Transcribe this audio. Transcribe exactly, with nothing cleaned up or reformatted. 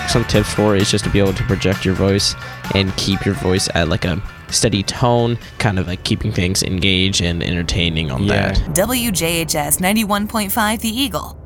some tips for is just to be able to project your voice and keep your voice at like a steady tone, kind of like keeping things engaged and entertaining on Yeah. that. W J H S ninety-one point five The Eagle,